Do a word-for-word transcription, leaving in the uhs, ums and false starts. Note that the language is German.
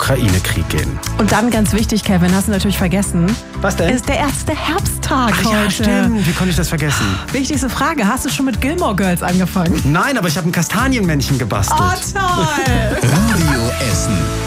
Ukraine-Krieg gehen. Und dann ganz wichtig, Kevin, hast du natürlich vergessen. Was denn? Ist der erste Herbsttag Ach heute. ja, stimmt. Wie konnte ich das vergessen? Wichtigste Frage, hast du schon mit Gilmore Girls angefangen? Nein, aber ich habe ein Kastanienmännchen gebastelt. Oh, toll! Radio Essen.